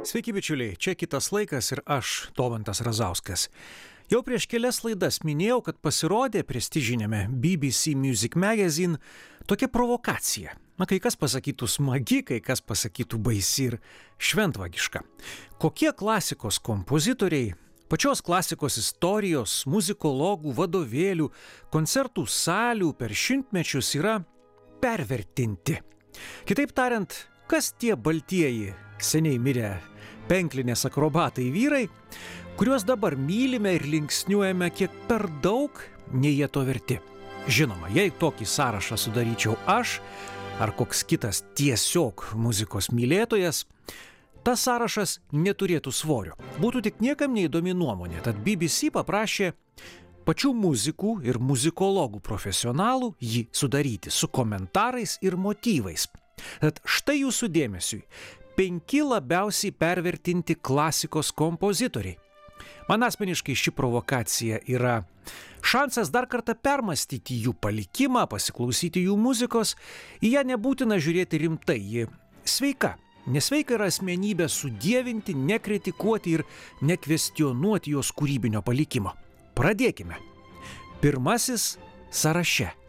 Sveiki bičiuliai, čia kitas laikas ir aš, Domantas Razauskas. Jau prieš kelias laidas minėjau, kad pasirodė prestižinėme BBC Music Magazine tokia provokacija. Kai kas pasakytų smagi, kai kas pasakytų baisi ir šventvagiška. Kokie klasikos kompozitoriai, pačios klasikos istorijos, muzikologų, vadovėlių, koncertų salių per šimtmečius yra pervertinti. Kitaip tariant, kas tie baltieji, seniai mirę penklinės akrobatai vyrai, kuriuos dabar mylime ir linksniuojame kiek per daug, nei jie to verti. Žinoma, jei tokį sąrašą sudaryčiau aš, ar koks kitas tiesiog muzikos mylėtojas, tas sąrašas neturėtų svorio. Būtų tik niekam neįdomi nuomonė, tad BBC paprašė pačių muzikų ir muzikologų profesionalų jį sudaryti su komentarais ir motyvais. Tad štai jūsų dėmesiui 5 labiausiai pervertinti klasikos kompozitoriai. Man asmeniškai ši provokacija yra šansas dar kartą permastyti jų palikimą, pasiklausyti jų muzikos. Į ją nebūtina žiūrėti rimtai, ji sveika. Nesveika yra asmenybę sudievinti, nekritikuoti ir nekvestionuoti jos kūrybinio palikimo. Pradėkime. Pirmasis sąraše